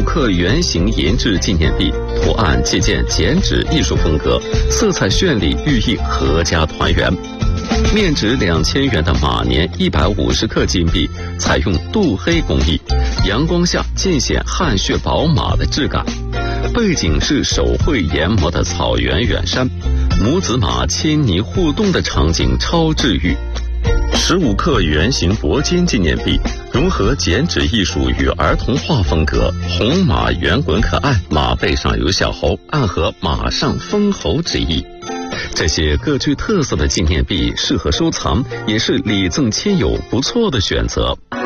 克圆形银质纪念币，图案借鉴剪纸艺术风格，色彩绚丽，寓意阖家团圆。面值2000元的马年150克金币，采用镀黑工艺，阳光下尽显汗血宝马的质感。背景是手绘研磨的草原远山，母子马亲昵互动的场景超治愈。15克圆形铂金纪念币，融合剪纸艺术与儿童画风格，红马圆滚可爱，马背上有小猴，暗合马上封侯之意。这些各具特色的纪念币适合收藏，也是礼赠亲友不错的选择。